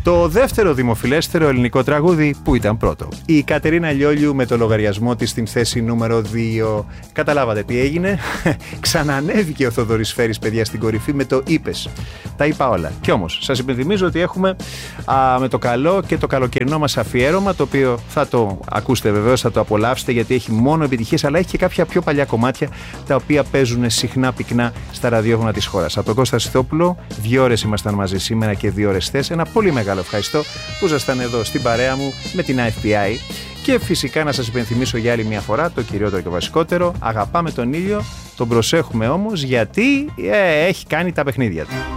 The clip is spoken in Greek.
Το δεύτερο δημοφιλέστερο ελληνικό τραγούδι που ήταν πρώτο. Η Κατερίνα Λιόλιου με το λογαριασμό της στην θέση νούμερο 2. Καταλάβατε τι έγινε? Ξανανέβηκε ο Θοδωρής Φέρης, παιδιά, στην κορυφή με το «Είπες». Τα είπα όλα. Κι όμως, σας υπενθυμίζω ότι έχουμε με το καλό και το καλοκαιρινό μας αφιέρωμα, το οποίο θα το ακούσετε βεβαίως, θα το απολαύσετε, γιατί έχει μόνο επιτυχίες, αλλά έχει και κάποια πιο παλιά κομμάτια τα οποία παίζουν συχνά πυκνά στα ραδιόφωνα της χώρας. Από τον Κώστα Σιθόπουλο, 2 ώρες ήμασταν μαζί σήμερα και 2 ώρες χθες. Ένα πολύ μεγάλο ευχαριστώ που ήσασταν εδώ στην παρέα μου με την IFPI. Και φυσικά να σας υπενθυμίσω για άλλη μια φορά το κυριότερο και βασικότερο: αγαπάμε τον ήλιο, τον προσέχουμε όμως, γιατί έχει κάνει τα παιχνίδια του.